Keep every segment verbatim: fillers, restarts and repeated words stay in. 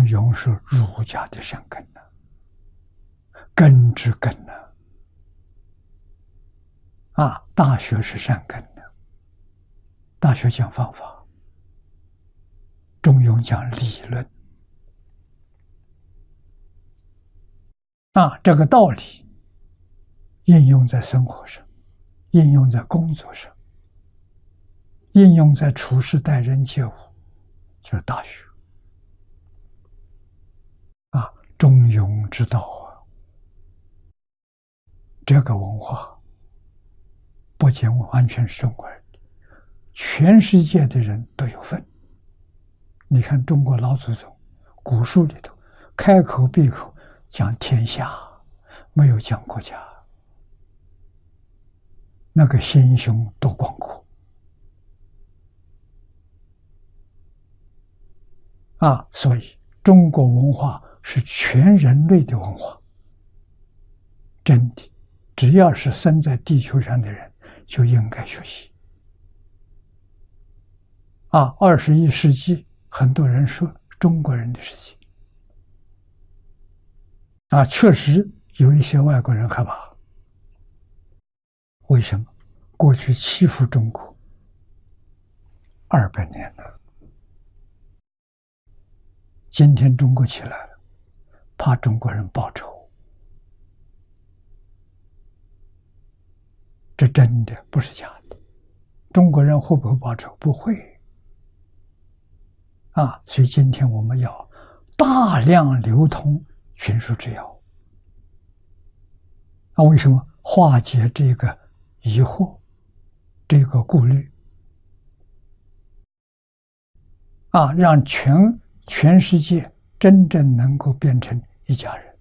庸是儒家的善根呐、根之根呐、啊。啊，大学是善根的，大学讲方法，中庸讲理论。啊，这个道理应用在生活上，应用在工作上，应用在处事待人接物，就是大学。啊，中庸之道啊，这个文化不仅完全是中国人，全世界的人都有份。你看中国老祖宗古书里头，开口闭口讲天下，没有讲国家，那个心胸多广阔啊！所以中国文化是全人类的文化，真的，只要是生在地球上的人就应该学习啊！二十一世纪，很多人说中国人的世纪啊，确实有一些外国人害怕。为什么？过去欺负中国二百年了，今天中国起来了，怕中国人报仇。这真的不是假的。中国人会不会报仇？不会啊！所以今天我们要大量流通群书之要啊！为什么？化解这个疑惑，这个顾虑啊，让全全世界真正能够变成一家人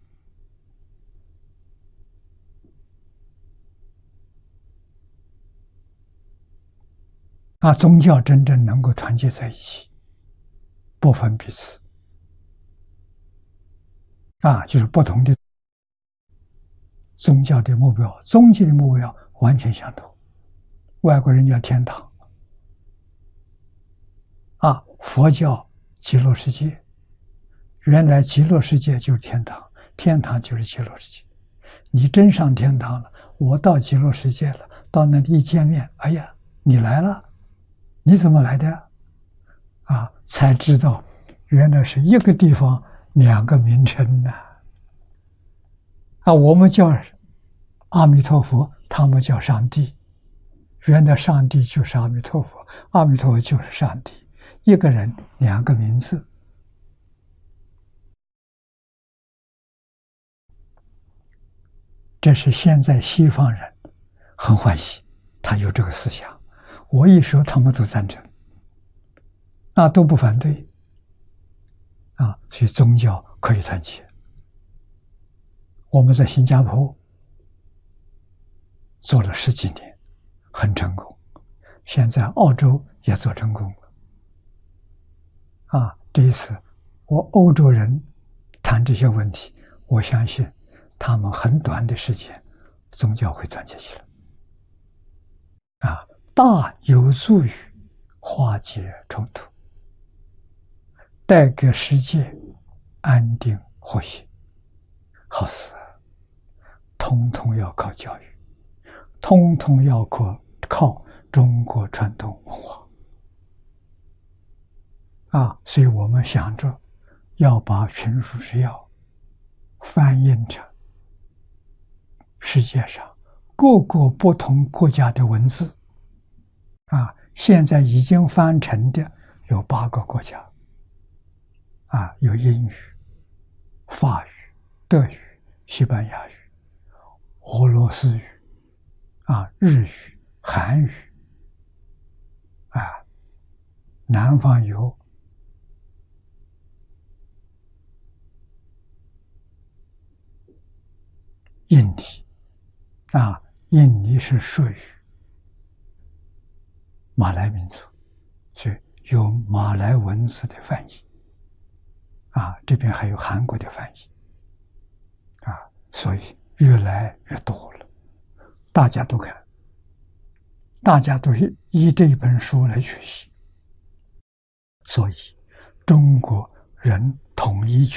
啊，宗教真正能够团结在一起，不分彼此啊，就是不同的宗教的目标，终极的目标完全相同。外国人叫天堂啊，佛教极乐世界，原来极乐世界就是天堂，天堂就是极乐世界。你真上天堂了，我到极乐世界了，到那里一见面，哎呀，你来了，你怎么来的啊？才知道原来是一个地方两个名称呢、啊。啊，我们叫阿弥陀佛，他们叫上帝。原来上帝就是阿弥陀佛，阿弥陀佛就是上帝，一个人两个名字。这是现在西方人很欢喜，他有这个思想。我一说，他们都赞成，那都不反对啊。所以宗教可以团结。我们在新加坡做了十几年，很成功。现在澳洲也做成功了。啊，这一次我欧洲人谈这些问题，我相信他们很短的时间，宗教会团结起来。啊，大有助于化解冲突，带给世界安定和谐。好事通通要靠教育，通通要靠靠中国传统文化啊！所以我们想着要把群书之要翻译成世界上各个不同国家的文字啊！现在已经翻成的有八个国家啊，有英语、法语、德语、西班牙语、俄罗斯语啊、日语、韩语啊，南方有印尼啊，印尼是属于马来民族，所以有马来文字的翻译啊，这边还有韩国的翻译啊，所以越来越多了，大家都看，大家都依这一本书来学习，所以中国人统一